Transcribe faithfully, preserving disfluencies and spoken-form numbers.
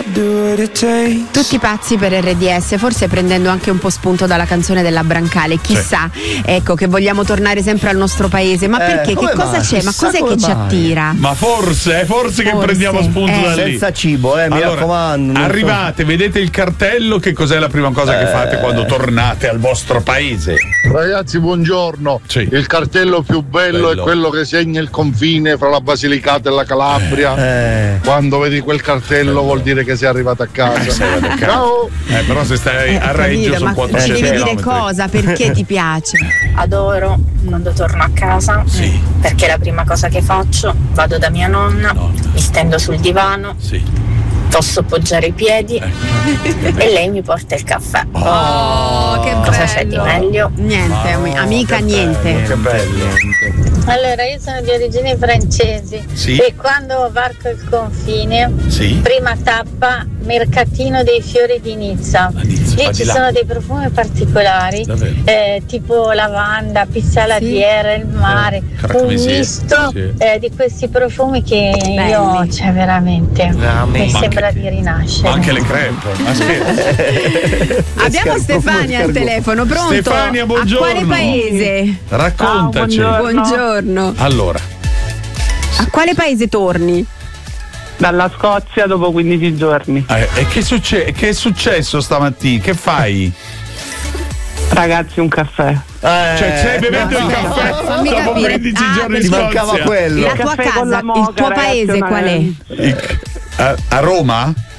Tutti pazzi per R D S, forse prendendo anche un po' spunto dalla canzone della Brancale, chissà, sì. Ecco, che vogliamo tornare sempre al nostro paese, ma eh, perché? Che cosa mai? c'è? Ma cos'è che mai? ci attira? Ma forse, forse, forse che prendiamo spunto eh. da lì. Senza cibo, eh, mi allora, raccomando. Arrivate, so. Vedete il cartello, che cos'è la prima cosa eh. che fate quando tornate al vostro paese? Ragazzi, buongiorno. Sì. Il cartello più bello, bello è quello che segna il confine fra la Basilicata e la Calabria. Eh. Quando vedi quel cartello vuol dire che sei arrivato a casa. Eh, a casa. Ciao. Eh, però se stai eh, a Reggio sono quattrocento ci devi dire chilometri. cosa? Perché ti piace? Adoro quando torno a casa, sì. perché la prima cosa che faccio, vado da mia nonna, nonna. mi stendo sul divano, sì. posso appoggiare i piedi eh. e lei mi porta il caffè. Oh, oh che cosa bello. c'è di meglio? Niente, oh, amica, che niente. Bello, che bello. Allora, io sono di origini francesi sì. e quando varco il confine, sì. prima tappa Mercatino dei Fiori di Nizza. Nizza Lì ci sono dei profumi particolari, eh, tipo lavanda, pissalatiera, sì. il mare, eh, un misto sì. eh, di questi profumi che belli. Io, cioè veramente, no, mi sembra anche, di rinascere. Anche le crepe. Abbiamo Stefania al telefono, pronto? Stefania, buongiorno. A quale paese? Raccontaci. Ciao, buongiorno. buongiorno. Allora. A quale paese torni? Dalla Scozia dopo quindici giorni. Eh, e che, succe- che è successo stamattina? Che fai? Ragazzi, un caffè. Eh, cioè, stai bevendo no, il no, caffè fammi dopo capire. quindici ah, giorni ti in Scozia? mancava quello. La tua casa, moca, il tuo ragazzi, paese qual è? Il, a, a Roma?